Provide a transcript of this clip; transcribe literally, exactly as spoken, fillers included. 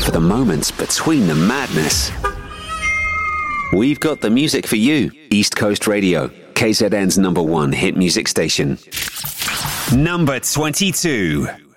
for the moments between the madness. We've got the music for you. East Coast Radio, K Z N's number one hit music station. Number twenty-two.